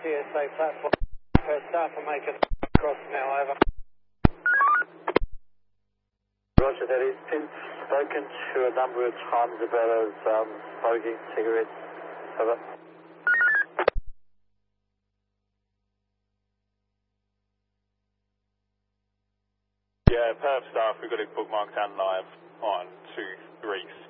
CSA platform. Start to make it across now, over. Roger, that is Tim. Spoken to a number of times about us smoking cigarettes. Over. Yeah, Perth staff, we've got it bookmarked and live on 236.